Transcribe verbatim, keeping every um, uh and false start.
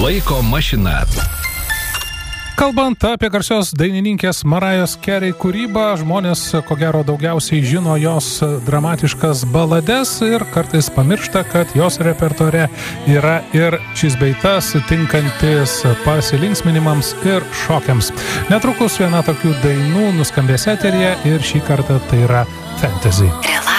Laiko mašina. Kalbant apie garsios dainininkės Mariah Carey kūrybą, žmonės ko gero daugiausiai žino jos dramatiškas balades ir kartais pamiršta, kad jos repertuare yra ir šis bei tas tinkantis pasilinksminimams ir šokiams. Netrukus viena tokių dainų nuskambės eteryje ir šį kartą tai yra Fantasy.